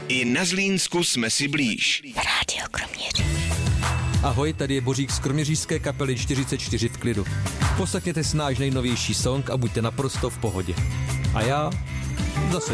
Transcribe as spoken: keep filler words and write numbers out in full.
I na Zlínsku jsme si blíž. Rádio Kroměříž. Ahoj, tady je Bořík z kroměřížské kapely čtyřicet čtyři v klidu. Poslechněte si náš nejnovější song a buďte naprosto v pohodě. A já zase